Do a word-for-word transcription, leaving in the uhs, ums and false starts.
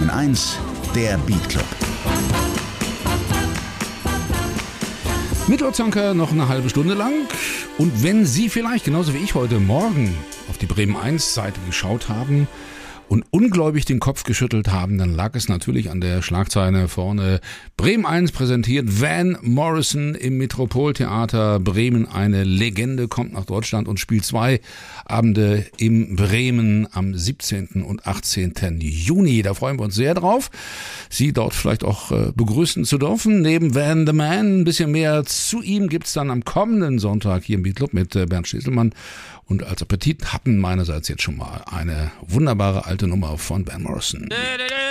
Bremen eins, der Beat Club. Mit Otzanker noch eine halbe Stunde lang. Und wenn Sie vielleicht, genauso wie ich heute Morgen, auf die Bremen eins Seite geschaut haben und ungläubig den Kopf geschüttelt haben, dann lag es natürlich an der Schlagzeile vorne. Bremen eins präsentiert Van Morrison im Metropoltheater Bremen. Eine Legende kommt nach Deutschland und spielt zwei Abende in Bremen am siebzehnten und achtzehnten Juni. Da freuen wir uns sehr drauf, Sie dort vielleicht auch äh, begrüßen zu dürfen. Neben Van the Man, ein bisschen mehr zu ihm gibt's dann am kommenden Sonntag hier im Beat Club mit äh, Bernd Steselmann. Und als Appetit hatten meinerseits jetzt schon mal eine wunderbare alte Nummer von Van Morrison.